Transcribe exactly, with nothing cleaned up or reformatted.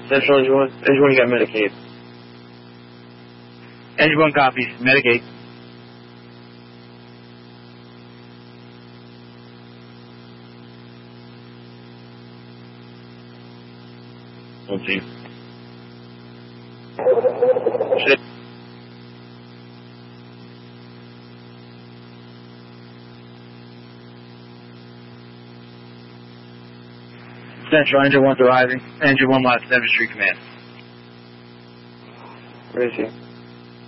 Central, Engine one. Engine one, you got Medicaid. Engine one copies. Medicaid. Let's see. Shit. Central, Engine one arriving. Engine one, Los Angeles Street Command. Where is he?